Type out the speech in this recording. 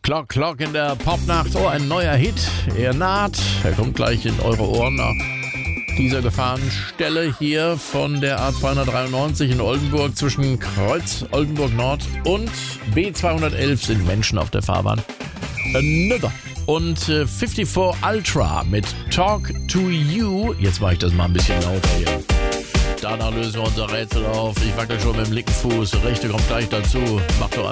Clock, Clock in der Popnacht. Oh, ein neuer Hit. Er naht. Er kommt gleich in eure Ohren nach dieser Gefahrenstelle hier von der A293 in Oldenburg. Zwischen Kreuz Oldenburg Nord und B211 sind Menschen auf der Fahrbahn. Another. Und 54 Ultra mit Talk to You. Jetzt mache ich das mal ein bisschen lauter hier. Danach lösen wir unser Rätsel auf. Ich wackel schon mit dem linken Fuß. Der rechte kommt gleich dazu. Macht doch